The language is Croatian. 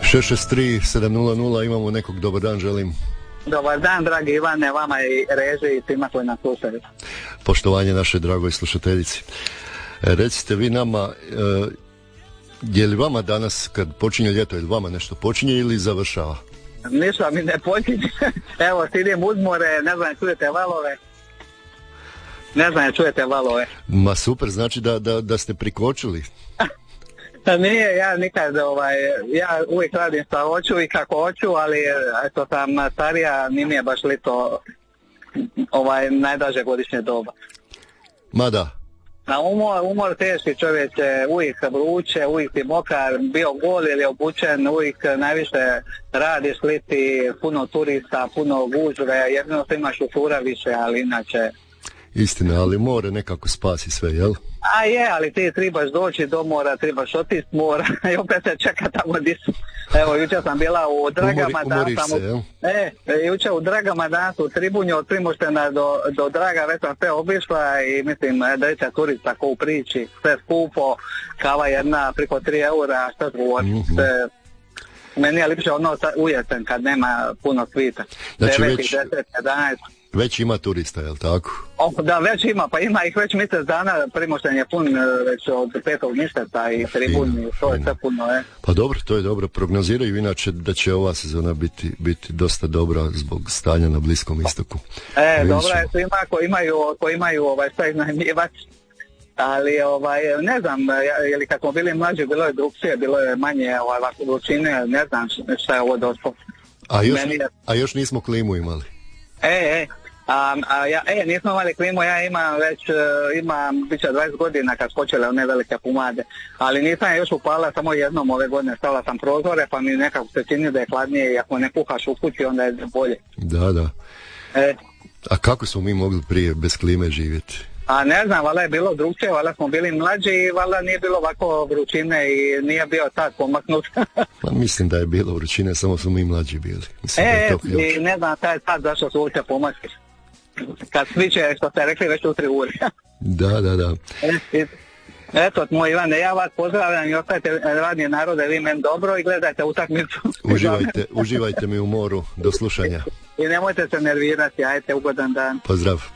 663 700, imamo nekog, dobar dan, želim. Dobar dan, dragi Ivane, vama i reži i svima koji nas slušaju. Poštovanje naše dragoj slušateljici. Recite vi nama, je li vama danas kad počinje ljeto, je li vama nešto počinje ili završava? Ništa mi ne počinje. Evo, sidim uz more, ne znam, čujete valove. Ma super, znači da ste prikočili. Nije, ja nikad, ja uvijek radim šta hoću i kako hoću, ali eto sam starija, nije baš lito najdraže godišnje doba. Ma da. Na umor teški čovječe, uvijek vruće, uvijek ti mokar, bio gol ili obučen, uvijek najviše radiš, liti, puno turista, puno gužve, jedino što imaš šufura više, ali inače... Istina, ali more nekako spasi sve, jel? A je, ali ti trebaš doći do mora, trebaš otići mora i opet se čeka tamo gdje su. Evo, jučer sam bila u Dragama, jučer u Dragama, danas u Tribunji, od Primoštena do Draga, već sam sve obišla i mislim da je turista ko u priči, sve skupo, kava jedna preko 3 eura, šta govoriti, meni je lipše ono ujesen kad nema puno svita. Znači 9, 10, 11. Već ima turista, jel tako? Da, već ima, pa ima ih već mjesec dana, Primošten je pun već od 5. mjeseca i Tribuni, to je sve puno, Pa dobro, to je dobro, prognoziraju inače da će ova sezona biti dosta dobra zbog stanja na Bliskom istoku. Dobra je svima ko imaju šta iznajmljivati, ali ne znam, jer kad smo bili mlađi bilo je drugčije, bilo je manje vrućine, ne znam šta je ovo došlo. A još nismo klimu imali. Nismo imali klimu, ja imam bit će 20 godina kad počele one velike pomade, ali nisam je još upala samo jednom ove godine, stavila sam prozore pa mi nekako se čini da je hladnije i ako ne kuhaš u kući onda je bolje. Da. A kako smo mi mogli prije bez klime živjeti? A ne znam, valjda je bilo drugčije, valjda smo bili mlađi i valjda nije bilo ovako vrućine i nije bio tad pomaknut. Pa mislim da je bilo vrućine, samo smo mi mlađi bili. I ne znam tad zašto su uopće pomakli. Kad sviće, što ste rekli, već u 3 uri. Da. Eto, moj Ivane, ja vas pozdravljam i ostajte radni narode, vi meni dobro i gledajte utakmicu. Uživajte mi u moru, do slušanja. I nemojte se nervirati, ajte, ugodan dan. Pozdrav.